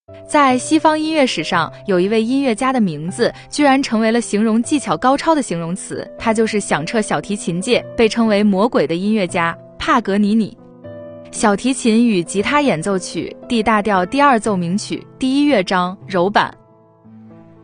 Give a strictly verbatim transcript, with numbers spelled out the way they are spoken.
在西方音乐史上，有一位音乐家的名字居然成为了形容技巧高超的形容词，他就是响彻小提琴界，被称为魔鬼的音乐家帕格尼尼。小提琴与吉他演奏曲 D 大调第二奏鸣曲第一乐章柔板